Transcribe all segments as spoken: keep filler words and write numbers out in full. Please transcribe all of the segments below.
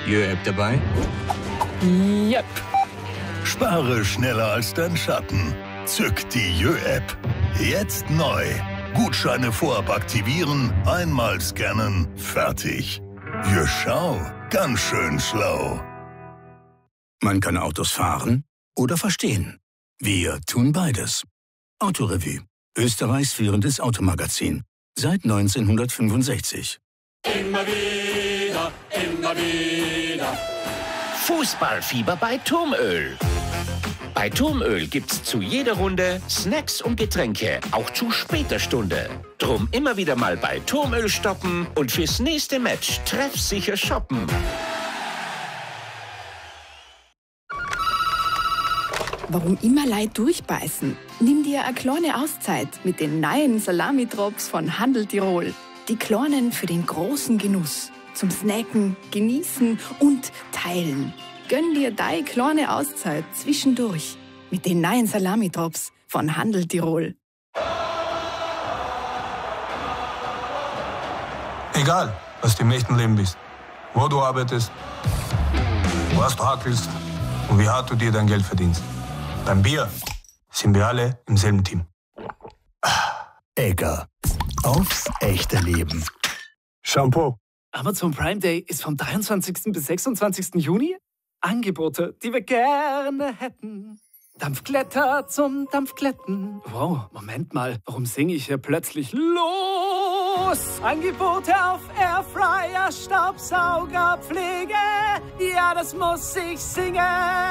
Jö-App dabei? Yep. Spare schneller als dein Schatten. Zück die Jö-App. Jetzt neu. Gutscheine vorab aktivieren, einmal scannen, fertig. Jö, schau, ganz schön schlau. Man kann Autos fahren oder verstehen. Wir tun beides. Autorevue, Österreichs führendes Automagazin. Seit neunzehnhundertfünfundsechzig. Immer wieder, immer wieder. Fußballfieber bei Turmöl. Bei Turmöl gibt's zu jeder Runde Snacks und Getränke, auch zu später Stunde. Drum immer wieder mal bei Turmöl stoppen und fürs nächste Match treffsicher shoppen. Warum immer Leid durchbeißen? Nimm dir eine kleine Auszeit mit den neuen Salami-Drops von Handel Tirol. Die kleinen für den großen Genuss. Zum Snacken, Genießen und Teilen. Gönn dir deine kleine Auszeit zwischendurch mit den neuen Salami-Drops von Handel Tirol. Egal, was du im echten Leben bist, wo du arbeitest, was du hackelst und wie hart du dir dein Geld verdienst. Beim Bier sind wir alle im selben Team. Egger. Aufs echte Leben. Shampoo. Amazon Prime Day ist vom dreiundzwanzigsten bis sechsundzwanzigsten Juni. Angebote, die wir gerne hätten. Dampfglätter zum Dampfglätten. Wow, Moment mal, warum singe ich hier plötzlich los? Angebote auf Airfryer, Staubsauger, Pflege. Ja, das muss ich singen.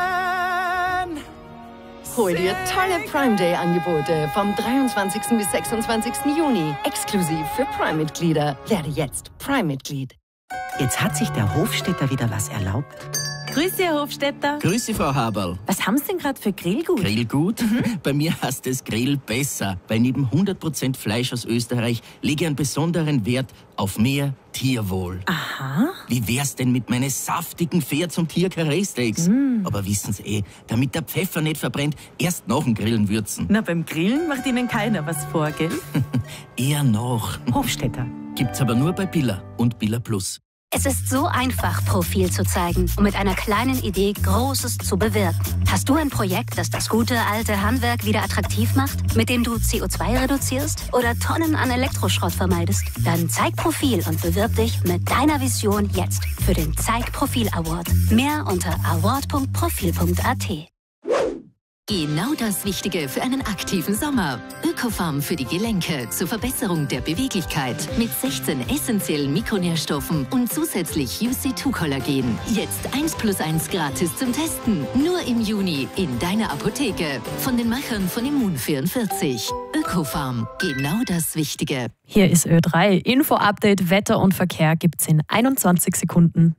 Hol dir tolle Prime Day Angebote vom dreiundzwanzigsten bis sechsundzwanzigsten Juni. Exklusiv für Prime-Mitglieder. Werde jetzt Prime-Mitglied. Jetzt hat sich der Hofstädter wieder was erlaubt. Grüße, Herr Hofstädter. Grüße, Frau Haberl. Was haben Sie denn gerade für Grillgut? Grillgut? Mhm. Bei mir heißt es Grill besser, weil neben hundert Prozent Fleisch aus Österreich lege ich einen besonderen Wert auf mehr Tierwohl. Aha. Wie wär's denn mit meinen saftigen Pferd- zum Tier-Karree-Steaks? Mm. Aber wissen Sie eh, damit der Pfeffer nicht verbrennt, erst nach dem Grillen würzen. Na, beim Grillen macht Ihnen keiner was vor, gell? Eher noch. Hofstädter. Gibt's aber nur bei Billa und Billa Plus. Es ist so einfach, Profil zu zeigen und mit einer kleinen Idee Großes zu bewirken. Hast du ein Projekt, das das gute alte Handwerk wieder attraktiv macht, mit dem du C O zwei reduzierst oder Tonnen an Elektroschrott vermeidest? Dann zeig Profil und bewirb dich mit deiner Vision jetzt für den Zeig Profil Award. Mehr unter award punkt profil punkt a t. Genau das Wichtige für einen aktiven Sommer. Ökofarm für die Gelenke zur Verbesserung der Beweglichkeit mit sechzehn essentiellen Mikronährstoffen und zusätzlich U C zwei Kollagen. Jetzt eins plus eins gratis zum Testen. Nur im Juni in deiner Apotheke. Von den Machern von Immun vierundvierzig. Ökofarm. Genau das Wichtige. Hier ist Ö drei. Info-Update, Wetter und Verkehr gibt's in einundzwanzig Sekunden.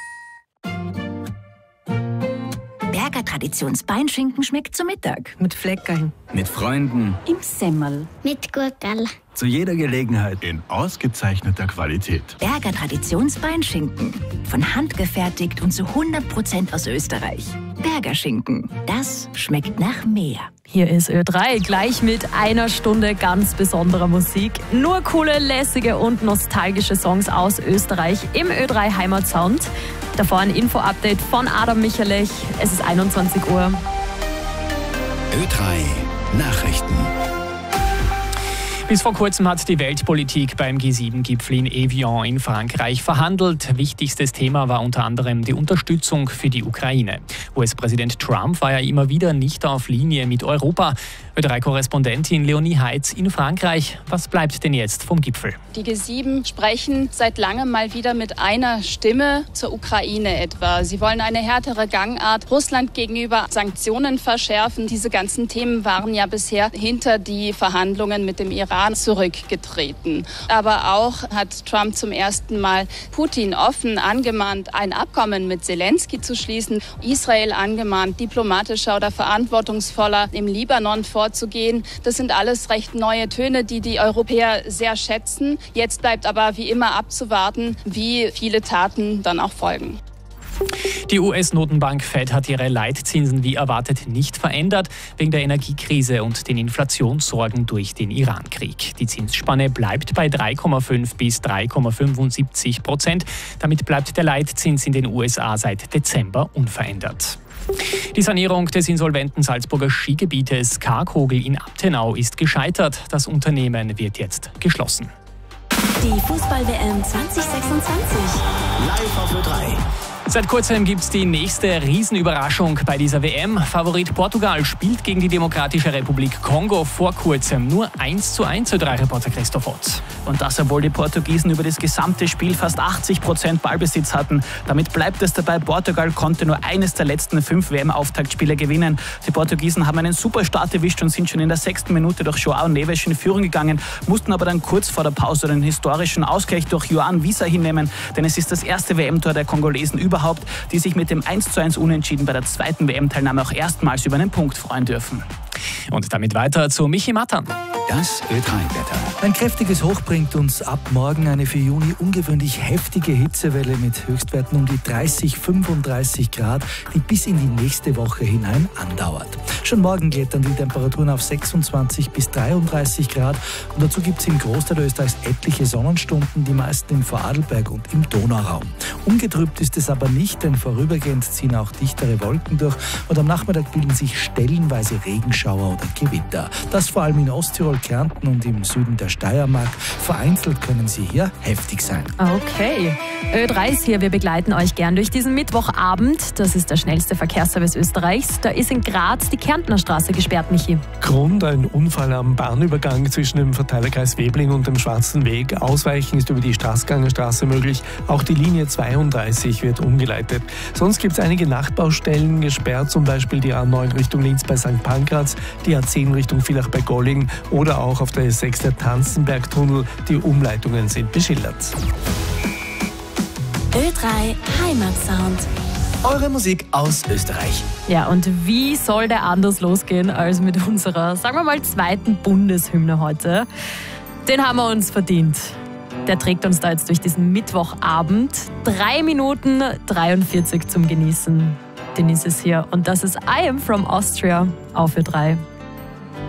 Berger Traditionsbeinschinken schmeckt zu Mittag. Mit Fleckerl. Mit Freunden. Im Semmel. Mit Gurkerl. Zu jeder Gelegenheit. In ausgezeichneter Qualität. Berger Traditionsbeinschinken. Von Hand gefertigt und zu hundert Prozent aus Österreich. Berger Schinken. Das schmeckt nach mehr. Hier ist Ö drei, gleich mit einer Stunde ganz besonderer Musik. Nur coole, lässige und nostalgische Songs aus Österreich im Ö drei Heimatsound. Davor ein Info-Update von Adam Michalech. Es ist einundzwanzig Uhr. Ö drei Nachrichten. Bis vor kurzem hat die Weltpolitik beim G sieben Gipfel in Evian in Frankreich verhandelt. Wichtigstes Thema war unter anderem die Unterstützung für die Ukraine. U S-Präsident Trump war ja immer wieder nicht auf Linie mit Europa. Ö drei Korrespondentin Leonie Heitz in Frankreich. Was bleibt denn jetzt vom Gipfel? Die G sieben sprechen seit langem mal wieder mit einer Stimme zur Ukraine etwa. Sie wollen eine härtere Gangart Russland gegenüber, Sanktionen verschärfen. Diese ganzen Themen waren ja bisher hinter die Verhandlungen mit dem Iran zurückgetreten. Aber auch hat Trump zum ersten Mal Putin offen angemahnt, ein Abkommen mit Zelensky zu schließen. Israel angemahnt, diplomatischer oder verantwortungsvoller im Libanon vorzugehen. Das sind alles recht neue Töne, die die Europäer sehr schätzen. Jetzt bleibt aber wie immer abzuwarten, wie viele Taten dann auch folgen. Die U S-Notenbank Fed hat ihre Leitzinsen wie erwartet nicht verändert, wegen der Energiekrise und den Inflationssorgen durch den Iran-Krieg. Die Zinsspanne bleibt bei drei Komma fünf bis drei Komma fünfundsiebzig Prozent. Damit bleibt der Leitzins in den U S A seit Dezember unverändert. Die Sanierung des insolventen Salzburger Skigebietes Karkogel in Abtenau ist gescheitert. Das Unternehmen wird jetzt geschlossen. Die Fußball-W M zwanzig sechsundzwanzig. Live auf Ö drei. Seit kurzem gibt es die nächste Riesenüberraschung bei dieser W M. Favorit Portugal spielt gegen die Demokratische Republik Kongo vor kurzem nur eins zu eins, Ö drei Reporter Christoph Ott. Und das, obwohl die Portugiesen über das gesamte Spiel fast achtzig Prozent Ballbesitz hatten. Damit bleibt es dabei, Portugal konnte nur eines der letzten fünf W M-Auftaktspiele gewinnen. Die Portugiesen haben einen super Start erwischt und sind schon in der sechsten Minute durch João Neves in Führung gegangen, mussten aber dann kurz vor der Pause den historischen Ausgleich durch Yoane Wissa hinnehmen, denn es ist das erste W M-Tor der Kongolesen überhaupt, die sich mit dem eins zu eins Unentschieden bei der zweiten W M-Teilnahme auch erstmals über einen Punkt freuen dürfen. Und damit weiter zu Michi Mattern. Das Ö drei Wetter. Ein kräftiges Hoch bringt uns ab morgen eine für Juni ungewöhnlich heftige Hitzewelle mit Höchstwerten um die dreißig, fünfunddreißig Grad, die bis in die nächste Woche hinein andauert. Schon morgen klettern die Temperaturen auf sechsundzwanzig bis dreiunddreißig Grad und dazu gibt es im Großteil Österreichs etliche Sonnenstunden, die meisten in Vorarlberg und im Donauraum. Ungetrübt ist es aber nicht, denn vorübergehend ziehen auch dichtere Wolken durch und am Nachmittag bilden sich stellenweise Regenschauer oder Gewitter. Das vor allem in Osttirol, Kärnten und im Süden der Steiermark. Vereinzelt können sie hier heftig sein. Okay, Ö drei ist hier. Wir begleiten euch gern durch diesen Mittwochabend. Das ist der schnellste Verkehrsservice Österreichs. Da ist in Graz die Kärntner Straße gesperrt, Michi. Grund ein Unfall am Bahnübergang zwischen dem Verteilerkreis Webling und dem Schwarzen Weg. Ausweichen ist über die Straßganger Straße möglich. Auch die Linie zweiunddreißig wird umgeleitet. Sonst gibt es einige Nachtbaustellen gesperrt, zum Beispiel die A neun Richtung Linz bei Sankt Pankraz, die A zehn Richtung Villach bei Golling oder auch auf der S sechs der Tanzenbergtunnel. Die Umleitungen sind beschildert. Ö drei Heimatsound. Eure Musik aus Österreich. Ja, und wie soll der anders losgehen als mit unserer, sagen wir mal, zweiten Bundeshymne heute? Den haben wir uns verdient. Der trägt uns da jetzt durch diesen Mittwochabend. Drei Minuten dreiundvierzig zum Genießen. Den ist es hier. Und das ist I Am From Austria auf Ö drei.